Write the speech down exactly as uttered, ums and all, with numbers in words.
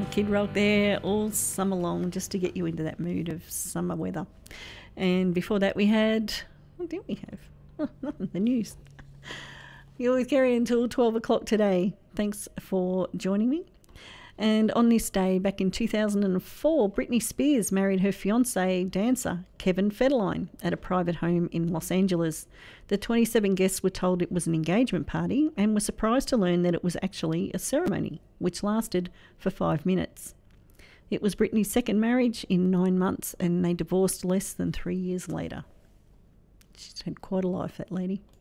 Kid Rock there all summer long just to get you into that mood of summer weather. And before that we had, what did we have? Oh, nothing, the news. You're with Kerry until twelve o'clock today. Thanks for joining me. And on this day, back in two thousand four, Britney Spears married her fiancé, dancer Kevin Federline, at a private home in Los Angeles. The twenty-seven guests were told it was an engagement party and were surprised to learn that it was actually a ceremony, which lasted for five minutes. It was Britney's second marriage in nine months, and they divorced less than three years later. She's had quite a life, that lady.